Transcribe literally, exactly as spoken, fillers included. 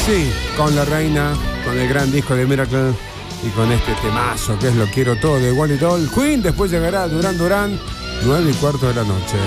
Sí, con la reina, con el gran disco de Miracle y con este temazo que es Lo Quiero Todo de One It All. Queen, después llegará Duran Duran, nueve y cuarto de la noche.